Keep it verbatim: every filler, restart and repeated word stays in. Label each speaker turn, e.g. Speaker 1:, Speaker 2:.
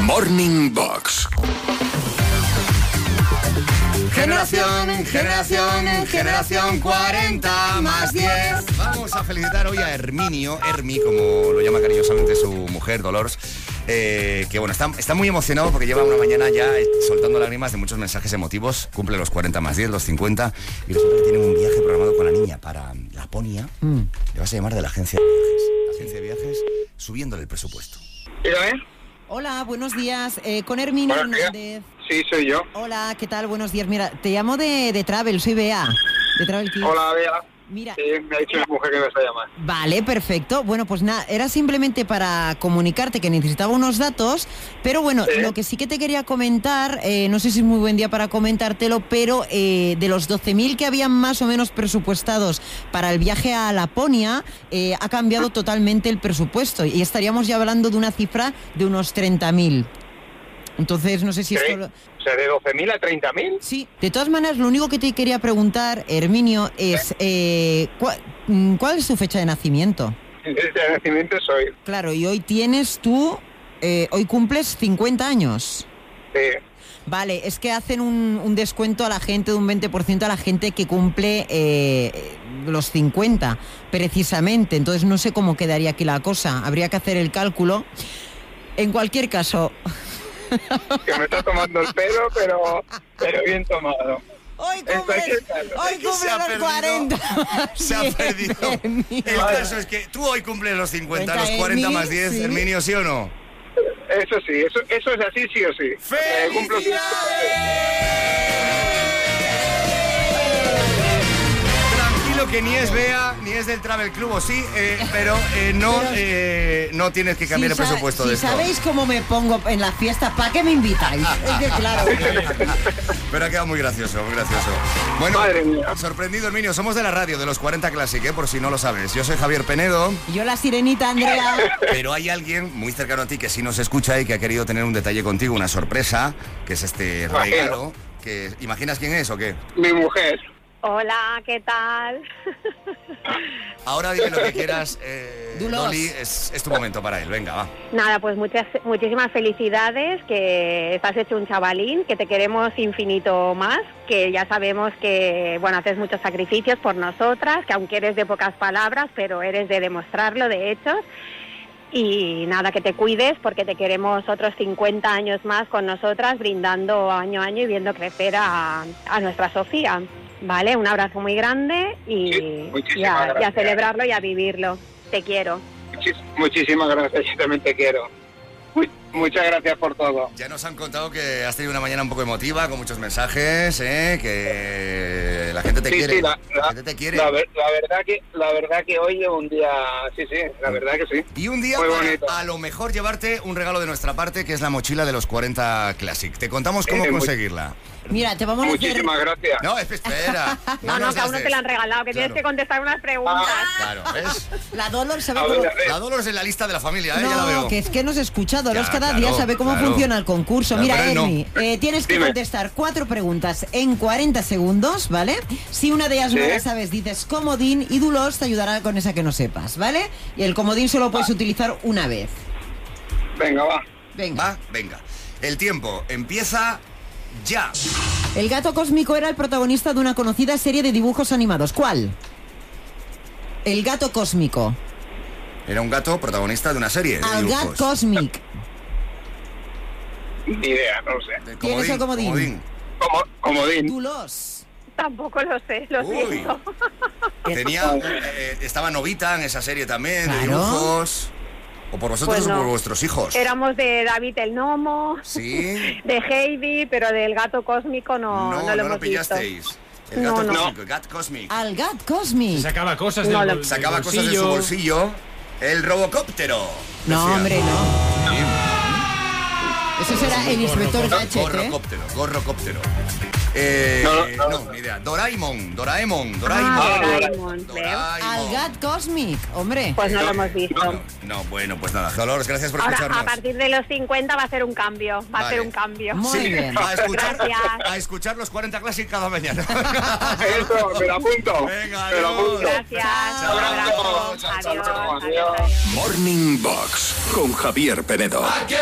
Speaker 1: Morning Box.
Speaker 2: Generación, generación, generación cuarenta más diez.
Speaker 3: Vamos a felicitar hoy a Herminio, Hermi, como lo llama cariñosamente su mujer, Dolores, eh, que bueno, está, está muy emocionado porque lleva una mañana ya soltando lágrimas de muchos mensajes emotivos. Cumple los cuarenta más diez, los cincuenta, y resulta que tiene un viaje programado con la niña para Laponia. Mm. Le vas a llamar de la agencia de viajes. La agencia de viajes subiéndole el presupuesto.
Speaker 2: Dígame.
Speaker 4: Hola, buenos días. Eh, con Herminio Hernández.
Speaker 2: Sí, soy yo.
Speaker 4: Hola, ¿qué tal? Buenos días. Mira, te llamo de, de Travel, soy Bea, de Travel Kids.
Speaker 2: Hola, Bea.
Speaker 4: Mira.
Speaker 2: Sí, me ha dicho mi mujer que me está llamando.
Speaker 4: Vale, perfecto. Bueno, pues nada, era simplemente para comunicarte que necesitaba unos datos, pero bueno, ¿sí? Lo que sí que te quería comentar, eh, no sé si es muy buen día para comentártelo, pero eh, de los doce mil que habían más o menos presupuestados para el viaje a Laponia, eh, ha cambiado totalmente el presupuesto y estaríamos ya hablando de una cifra de unos treinta mil. Entonces, no sé si esto...
Speaker 2: O sea, de doce mil a treinta mil.
Speaker 4: Sí. De todas maneras, lo único que te quería preguntar, Herminio, es eh, ¿cuál, ¿cuál es tu fecha de nacimiento?
Speaker 2: Fecha de nacimiento soy.
Speaker 4: Claro, y hoy tienes tú... Eh, hoy cumples cincuenta años.
Speaker 2: Sí.
Speaker 4: Vale, es que hacen un, un descuento a la gente de un veinte por ciento a la gente que cumple eh, los cincuenta, precisamente. Entonces, no sé cómo quedaría aquí la cosa. Habría que hacer el cálculo. En cualquier caso...
Speaker 2: Que me está tomando el pelo, pero, pero bien tomado.
Speaker 4: Hoy cumple, hoy cumple los perdido, cuarenta.
Speaker 3: Se ha perdido. El caso es que tú hoy cumples los cincuenta, los cuarenta más diez, sí. Herminio, ¿sí o no?
Speaker 2: Eso sí, eso, eso es así, sí o sí.
Speaker 3: ¡Felicidades! Que ni es Bea, ni es del Travel Club, o sí, eh, pero eh, no eh, no tienes que cambiar
Speaker 4: si
Speaker 3: el presupuesto
Speaker 4: si
Speaker 3: de esto.
Speaker 4: Si sabéis cómo me pongo en las fiestas, ¿para qué me invitáis? Es que claro.
Speaker 3: Pero ha quedado muy gracioso, muy gracioso. Bueno, sorprendido, Herminio, somos de la radio, de los cuarenta Classic, ¿eh? Por si no lo sabes. Yo soy Javier Penedo.
Speaker 4: Y yo la sirenita, Andrea.
Speaker 3: Pero hay alguien muy cercano a ti que sí nos escucha y que ha querido tener un detalle contigo, una sorpresa, que es este regalo. Que, ¿imaginas quién es o qué?
Speaker 2: Mi mujer.
Speaker 5: Hola, ¿qué tal?
Speaker 3: Ahora dime lo que quieras, eh, Dolly, es, es tu momento para él, venga, va.
Speaker 5: Nada, pues muchas, muchísimas felicidades, que estás hecho un chavalín, que te queremos infinito más, que ya sabemos que, bueno, haces muchos sacrificios por nosotras, que aunque eres de pocas palabras, pero eres de demostrarlo, de hechos. Y nada, que te cuides porque te queremos otros cincuenta años más con nosotras, brindando año a año y viendo crecer a, a nuestra Sofía. Vale, un abrazo muy grande y, sí, y, a, y a celebrarlo y a vivirlo. Te quiero.
Speaker 2: Muchis, muchísimas gracias, yo también te quiero. Uy, muchas gracias por todo.
Speaker 3: Ya nos han contado que has tenido una mañana un poco emotiva, con muchos mensajes, ¿eh? Que la gente te
Speaker 2: sí,
Speaker 3: quiere.
Speaker 2: Sí, la, la,
Speaker 3: la gente te quiere.
Speaker 2: La, ver, la, verdad que, la verdad que hoy es un día... Sí, sí, la verdad que sí.
Speaker 3: Y un día para a lo mejor llevarte un regalo de nuestra parte, que es la mochila de los cuarenta Classic. Te contamos cómo eh, conseguirla.
Speaker 4: Mira, te vamos a
Speaker 2: hacer... Muchísimas gracias.
Speaker 3: No, espera.
Speaker 5: No, no, no que aún no te la han regalado, que claro. Tienes que contestar unas preguntas.
Speaker 3: Ah, claro, ¿ves?
Speaker 4: La Dolores sabe
Speaker 2: ver,
Speaker 4: cómo...
Speaker 3: La Dolores en la lista de la familia, ¿eh?
Speaker 4: No,
Speaker 3: ya la veo.
Speaker 4: que es que nos escucha, Dolores
Speaker 3: ya,
Speaker 4: cada
Speaker 3: claro,
Speaker 4: día sabe cómo
Speaker 3: claro.
Speaker 4: funciona el concurso.
Speaker 3: Claro,
Speaker 4: Mira, Hermi,
Speaker 2: no.
Speaker 4: eh, tienes que
Speaker 2: Dime.
Speaker 4: contestar cuatro preguntas en cuarenta segundos, ¿vale? Si una de ellas ¿Sí? no la sabes, dices comodín y Dolores te ayudará con esa que no sepas, ¿vale? Y el comodín solo puedes utilizar una vez.
Speaker 2: Venga, va.
Speaker 4: Venga.
Speaker 3: Va, venga. El tiempo empieza ya.
Speaker 4: El gato cósmico era el protagonista de una conocida serie de dibujos animados. ¿Cuál? El gato cósmico.
Speaker 3: Era un gato protagonista de una serie de
Speaker 4: Al
Speaker 3: dibujos.
Speaker 4: Gat Cosmic.
Speaker 2: Ni idea, no lo sé.
Speaker 3: De
Speaker 4: ¿Quién es el comodín?
Speaker 3: comodín.
Speaker 2: Como, comodín.
Speaker 4: Dulos.
Speaker 5: Tampoco lo sé, lo
Speaker 3: Uy.
Speaker 5: siento.
Speaker 3: Tenía, eh, estaba Novita en esa serie también, de
Speaker 4: Claro.
Speaker 3: dibujos. O por vosotros
Speaker 5: Pues no.
Speaker 3: o por vuestros hijos.
Speaker 5: Éramos de David el Gnomo,
Speaker 3: Sí.
Speaker 5: de Heidi, pero del gato cósmico no,
Speaker 3: No,
Speaker 5: no,
Speaker 3: no,
Speaker 5: lo
Speaker 3: lo
Speaker 5: hemos visto.
Speaker 3: pillasteis. El
Speaker 5: No,
Speaker 3: gato
Speaker 5: no.
Speaker 3: cósmico, el Gat Cosmic.
Speaker 4: Al Gat Cosmic.
Speaker 6: Sacaba cosas
Speaker 5: No,
Speaker 6: del,
Speaker 5: lo-
Speaker 6: bol-
Speaker 3: Sacaba
Speaker 6: del
Speaker 3: cosas de su bolsillo. El robocóptero.
Speaker 4: No,
Speaker 3: decía.
Speaker 4: hombre, no.
Speaker 3: Sí.
Speaker 4: Eso será el inspector Gadget, ¿eh?
Speaker 3: Gorrocóptero, gorrocóptero. Eh,
Speaker 2: No,
Speaker 3: no,
Speaker 2: no,
Speaker 3: no, ni idea. Doraemon, Doraemon, Doraemon.
Speaker 5: Ah,
Speaker 2: Doraemon.
Speaker 5: Doraemon, ¿veo?
Speaker 4: Al Gat Cosmic, hombre.
Speaker 5: Pues no lo hemos visto.
Speaker 3: No, no, bueno, pues nada. Dolores, gracias por
Speaker 5: Ahora,
Speaker 3: escucharnos.
Speaker 5: a partir de los cincuenta va a ser un cambio, va a
Speaker 3: Vale.
Speaker 5: ser un cambio.
Speaker 4: Muy
Speaker 3: Sí,
Speaker 4: bien.
Speaker 3: a escuchar,
Speaker 5: Gracias.
Speaker 3: a escuchar los cuarenta Classic cada mañana.
Speaker 2: Eso, me lo apunto.
Speaker 3: Venga,
Speaker 2: me lo
Speaker 3: adiós.
Speaker 2: apunto.
Speaker 5: Gracias,
Speaker 3: Chao,
Speaker 5: un abrazo,
Speaker 3: chao, chao,
Speaker 5: adiós,
Speaker 3: chao,
Speaker 5: adiós, adiós.
Speaker 1: Morning Box con Javier Penedo.